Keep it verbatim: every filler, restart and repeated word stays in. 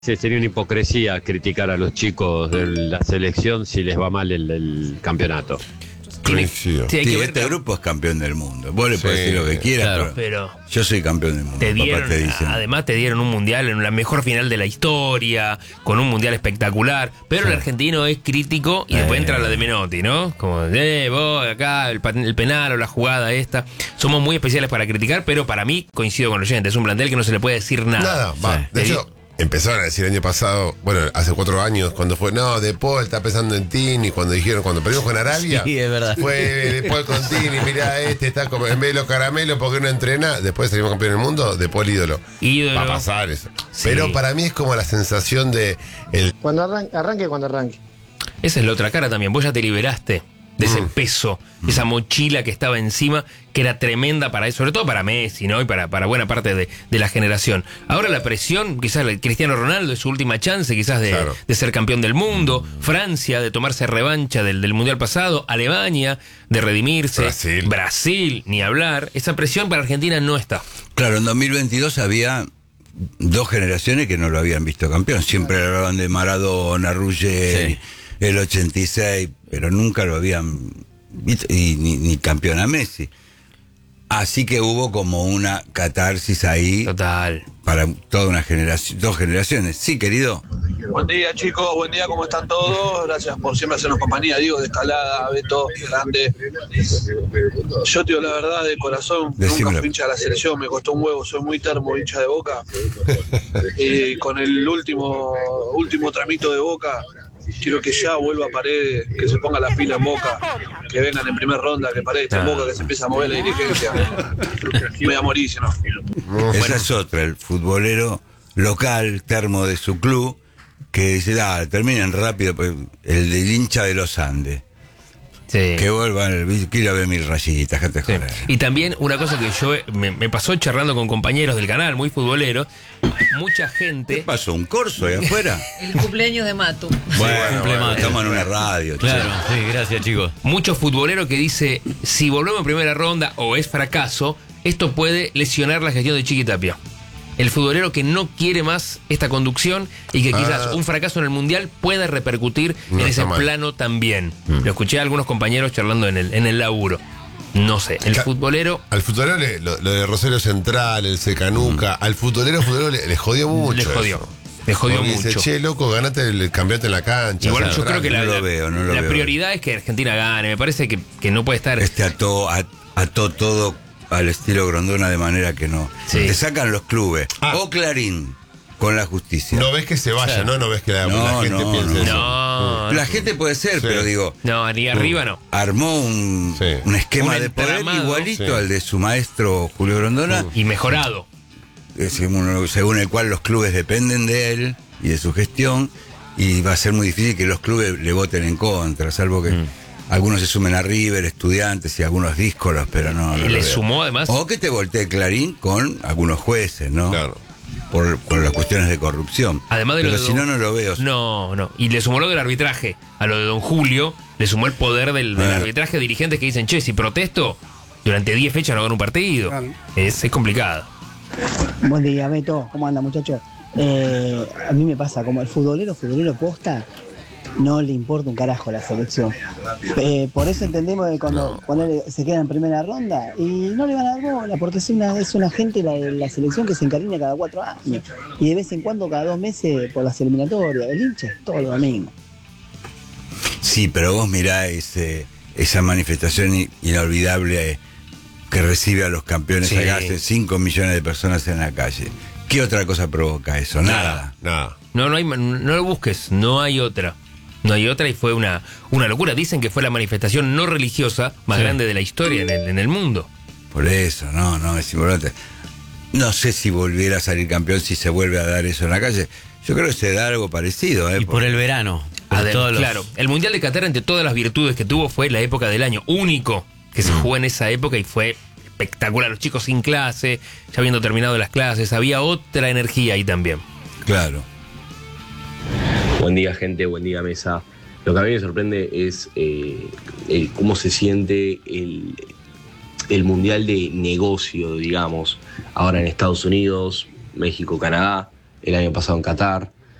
Sí, sería una hipocresía criticar a los chicos de la selección si les va mal el, el campeonato. Tiene, Coincido. tiene Sí, que ver este con- grupo es campeón del mundo. Vos le Sí, podés decir lo que quieras, claro, pero, pero yo soy campeón del mundo. te papá dieron, te dicen. además te dieron un mundial en la mejor final de la historia, con un mundial espectacular, pero el argentino es crítico y después Eh. entra la de Menotti, ¿no? Como, eh, vos acá, el, pa- el penal o la jugada esta. Somos muy especiales para criticar, pero para mí, coincido con el oyente, es un plantel que no se le puede decir nada. Nada, va. Sí. De hecho, empezaron a decir el año pasado, bueno, hace cuatro años, cuando fue, no, De Paul está pensando en Tini, cuando dijeron, cuando perdimos con Arabia, Sí, es verdad. fue De Paul con Tini, mirá, este está como en vez de los caramelos, ¿por qué no entrena? Después salimos campeón del mundo, De Paul ídolo. Ídolo. Va a pasar eso. Sí. Pero para mí es como la sensación de el Cuando arranque, arranque cuando arranque. Esa es la otra cara también. Vos ya te liberaste de ese Mm. peso, esa mochila que estaba encima, que era tremenda para eso, sobre todo para Messi, ¿no? Y para, para buena parte de, de la generación. Ahora la presión, quizás el Cristiano Ronaldo es su última chance, quizás de, Claro. de ser campeón del mundo. Francia, de tomarse revancha del, del mundial pasado. Alemania, de redimirse. Brasil. Brasil, ni hablar. Esa presión para Argentina no está. Claro, en dos mil veintidós había dos generaciones que no lo habían visto campeón. Siempre hablaban de Maradona, Ruggeri, Sí. el ochenta y seis, pero nunca lo habían visto, y ni, ni campeón a Messi. Así que hubo como una catarsis ahí Total. para toda una generación, dos generaciones. Sí, querido. Buen día, chicos, buen día, ¿cómo están todos? Gracias por siempre hacernos compañía, Diego de Escalada, Beto, grande. Yo, tío, la verdad, de corazón, Decímelo. nunca fui hincha de la selección, me costó un huevo, soy muy termo, hincha de Boca. Y con el último último tramito de Boca, quiero que ya vuelva a Paredes, que se ponga la pila en Boca, que vengan en primera ronda, que Paredes esté en Boca, que se empiece a mover la dirigencia. Me voy a morir, si no. Esa es otra, el futbolero local, termo de su club, que dice, ah, terminen rápido, pues, el del hincha de los Andes. Sí. Que vuelvan, el- quiero ver mil rayitas, que te Sí. joder. Y también una cosa que yo eh, me, me pasó charlando con compañeros del canal, muy futboleros, mucha ¿Qué gente. pasó? ¿Un corso ahí afuera? El cumpleaños de Matu. Bueno, cumple bueno, Matu. estamos en una radio. Claro, che. sí, gracias chicos. Mucho futbolero que dice, si volvemos en primera ronda o es fracaso, esto puede lesionar la gestión de Chiqui Tapia. El futbolero que no quiere más esta conducción y que quizás Ah. un fracaso en el Mundial pueda repercutir No en está ese mal. plano también. Lo escuché a algunos compañeros charlando en el, en el laburo. No sé, el Ca- futbolero al futbolero, le- lo, lo de Rosario Central, el Secanuca, al futbolero, futbolero le, le jodió mucho. le jodió. eso. Le jodió Porque mucho. dice, che, loco, ganate el campeonato en la cancha. Igual o sea, yo creo que la, no lo la- veo, no lo la veo. prioridad es que Argentina gane. Me parece que, que no puede estar. Este ató, at- ató todo al estilo Grondona de manera que no. Sí. Te sacan los clubes. Ah. O Clarín con la justicia. No ves que se vaya, ¿no? No ves que la, No, la gente no, piense no. eso. No, La gente puede ser, Sí. pero digo, no, ni arriba no. armó un, Sí. un esquema Un de poder entramado. igualito Sí. al de su maestro Julio Grondona, Y mejorado. eh, según, según el cual los clubes dependen de él y de su gestión, y va a ser muy difícil que los clubes le voten en contra, salvo que algunos se sumen a River, Estudiantes y algunos díscolos, pero no. no Y lo le veo. sumó además. O que te voltee Clarín con algunos jueces, ¿no? Claro. Por, por las cuestiones de corrupción. Además de lo Pero de si Don- no, no lo veo. No, no. Y le sumó lo del arbitraje. A lo de Don Julio, le sumó el poder del, del Ah. arbitraje de dirigentes que dicen, che, si protesto, durante diez fechas no gano un partido. Es, es complicado. Buen día, Beto. ¿Cómo anda, muchachos? Eh, a mí me pasa, como el futbolero, futbolero posta, no le importa un carajo la selección. Eh, por eso entendemos que cuando, cuando él se queda en primera ronda y no le van a dar bola, porque es una, es una gente la, la selección que se encariña cada cuatro años y de vez en cuando cada dos meses por las eliminatorias. El hincha es todo lo domingo. Sí, pero vos mirá ese, esa manifestación i- inolvidable eh, que recibe a los campeones Sí. acá, hace cinco millones de personas en la calle. ¿Qué otra cosa provoca eso? Nada. Nada. No, no hay, no lo busques, no hay otra. No hay otra y fue una, una locura. Dicen que fue la manifestación no religiosa más Sí. grande de la historia en el, en el mundo. Por eso, no, no, es importante. No sé si volviera a salir campeón, si se vuelve a dar eso en la calle. Yo creo que se da algo parecido, ¿eh? Y por el verano. por Adem- todos los- Claro, el Mundial de Qatar, entre todas las virtudes que tuvo, fue la época del año único que se jugó en esa época y fue espectacular. Los chicos sin clase, ya habiendo terminado las clases, había otra energía ahí también. Claro. Buen día, gente, buen día, mesa. Lo que a mí me sorprende es eh, el- cómo se siente el, el mundial de negocio, digamos, ahora en Estados Unidos, México, Canadá, el año pasado en Qatar.